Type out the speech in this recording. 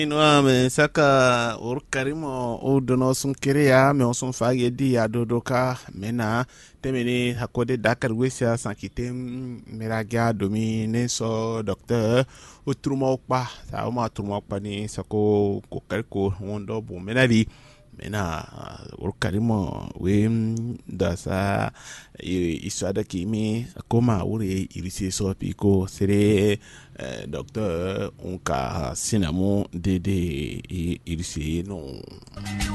Inua me saka urkarimo udono sun kiria me sun fage di adodoka mena temeni hakode dakar wesia sankite meragia domi nenso docteur utruma okpa sa uma utruma okpa ni sako kokariko wondo bu menari mena urkarimo we da sa isada kimi koma ure irisi so piko sere docteur unka sinamu de irisi no